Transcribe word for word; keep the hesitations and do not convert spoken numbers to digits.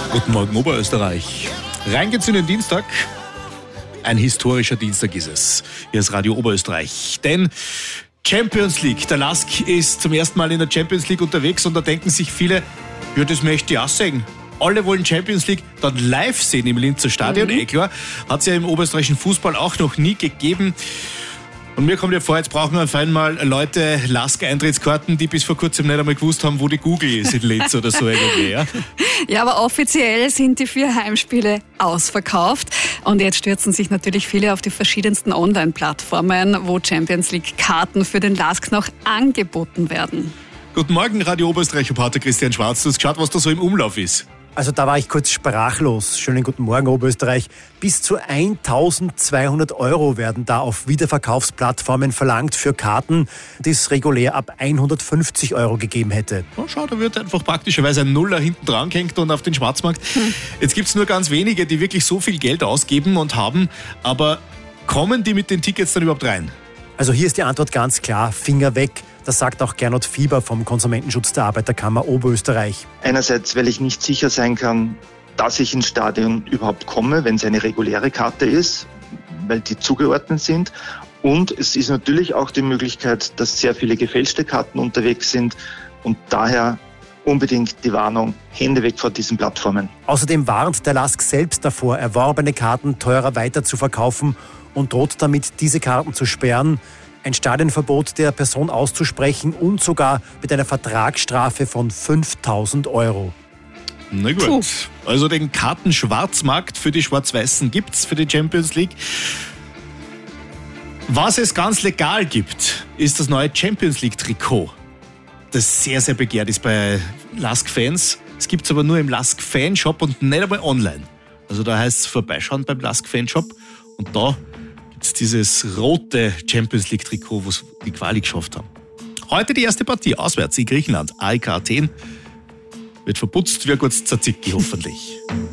Guten Morgen, Oberösterreich. Rein geht's in den Dienstag. Ein historischer Dienstag ist es. Hier ist Radio Oberösterreich. Denn Champions League, der Lask ist zum ersten Mal in der Champions League unterwegs und da denken sich viele, ja, das möchte ich auch sehen. Alle wollen Champions League dann live sehen im Linzer Stadion. Mhm. Eh klar, hat es ja im oberösterreichischen Fußball auch noch nie gegeben. Und mir kommt ja vor, jetzt brauchen wir auf einmal Leute Lask-Eintrittskarten, die bis vor kurzem nicht einmal gewusst haben, wo die Google ist in Linz oder so irgendwie. Ja? Ja, aber offiziell sind die vier Heimspiele ausverkauft. Und jetzt stürzen sich natürlich viele auf die verschiedensten Online-Plattformen, wo Champions League-Karten für den Lask noch angeboten werden. Guten Morgen, Radio Oberösterreich, Reporter Christian Schwarz. Du hast geschaut, was da so im Umlauf ist. Also da war ich kurz sprachlos. Schönen guten Morgen, Oberösterreich. Bis zu eintausendzweihundert Euro werden da auf Wiederverkaufsplattformen verlangt für Karten, die es regulär ab hundertfünfzig Euro gegeben hätte. Oh, schau, da wird einfach praktischerweise ein Nuller hinten dran gehängt und auf den Schwarzmarkt. Hm. Jetzt gibt es nur ganz wenige, die wirklich so viel Geld ausgeben und haben. Aber kommen die mit den Tickets dann überhaupt rein? Also hier ist die Antwort ganz klar, Finger weg. Das sagt auch Gernot Fieber vom Konsumentenschutz der Arbeiterkammer Oberösterreich. Einerseits, weil ich nicht sicher sein kann, dass ich ins Stadion überhaupt komme, wenn es eine reguläre Karte ist, weil die zugeordnet sind. Und es ist natürlich auch die Möglichkeit, dass sehr viele gefälschte Karten unterwegs sind und daher unbedingt die Warnung, Hände weg von diesen Plattformen. Außerdem warnt der Lask selbst davor, erworbene Karten teurer weiter zu verkaufen und droht damit, diese Karten zu sperren, ein Stadionverbot der Person auszusprechen und sogar mit einer Vertragsstrafe von fünftausend Euro. Na gut, Puh. Also den Kartenschwarzmarkt für die Schwarz-Weißen gibt's für die Champions League. Was es ganz legal gibt, ist das neue Champions League-Trikot, das sehr, sehr begehrt ist bei Lask-Fans. Es gibt's aber nur im Lask-Fanshop und nicht einmal online. Also da heißt es vorbeischauen beim Lask-Fanshop und da dieses rote Champions League Trikot, wo die Quali geschafft haben. Heute die erste Partie auswärts in Griechenland. A E K Athen wird verputzt wie ein gutes Tzatziki hoffentlich.